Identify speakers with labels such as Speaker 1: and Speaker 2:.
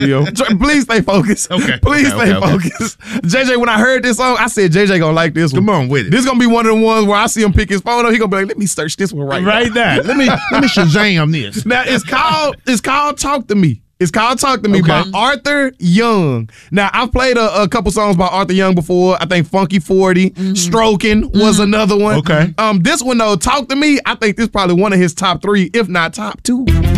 Speaker 1: Please stay focused.
Speaker 2: Okay.
Speaker 1: Please stay focused. JJ, when I heard this song, I said JJ gonna like this one.
Speaker 2: Come on with it.
Speaker 1: This gonna be one of the ones where I see him pick his phone up. He gonna be like, let me search this one right now.
Speaker 2: Let me Shazam this.
Speaker 1: Now it's called Talk to Me. It's called Talk to Me by Arthur Young. Now, I've played a couple songs by Arthur Young before. I think Funky 40, Stroking was another one.
Speaker 2: Okay.
Speaker 1: This one, though, Talk to Me, I think this is probably one of his top 3, if not top 2.